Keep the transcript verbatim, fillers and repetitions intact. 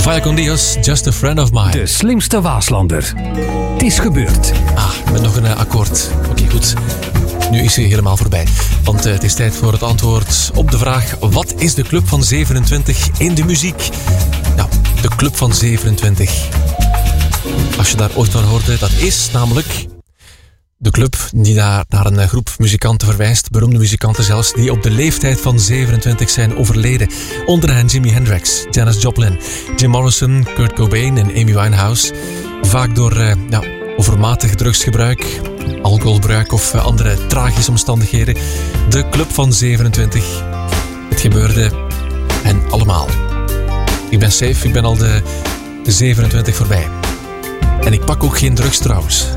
Vaya con Dios, Just a Friend of Mine. De slimste Waaslander. Het is gebeurd. Ah, met nog een uh, akkoord. Oké, okay, goed. Nu is hij helemaal voorbij. Want uh, het is tijd voor het antwoord op de vraag: wat is de Club van zevenentwintig in de muziek? Nou, de Club van zevenentwintig. Als je daar ooit van hoorde, dat is namelijk de club die daar naar een groep muzikanten verwijst, beroemde muzikanten zelfs, die op de leeftijd van zevenentwintig zijn overleden. Onder hen Jimi Hendrix, Janis Joplin, Jim Morrison, Kurt Cobain en Amy Winehouse. Vaak door uh, nou, overmatig drugsgebruik, alcoholgebruik of uh, andere tragische omstandigheden. De Club van zevenentwintig. Het gebeurde hen allemaal. Ik ben safe, ik ben al de zevenentwintig voorbij. En ik pak ook geen drugs trouwens.